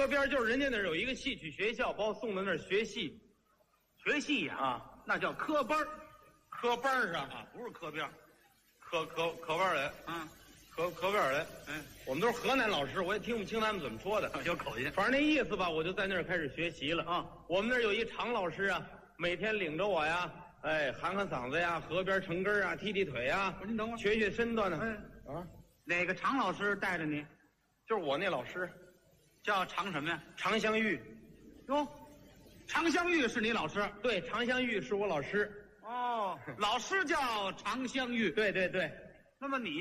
河边就是人家那儿有一个戏曲学校，把我送到那儿学戏。 学戏呀啊， 那叫科班儿科班儿上啊，不是科边儿。 科班儿来， 嗯科班儿来。 嗯， 我们都是河南老师，我也听不清他们怎么说的， 有口音。 反正那意思吧，我就在那儿开始学习了啊。 我们那儿有一常老师啊，每天领着我呀，喊嗓子呀，河边成根啊，踢腿呀。 您等会儿， 学身段呢。 啊，哪个常老师带着你？ 就是我那老师， 叫常什么呀？ 常香玉。 哟，常香玉是你老师？ 对，常香玉是我老师。 哦，老师叫常香玉。 对对对。 那么你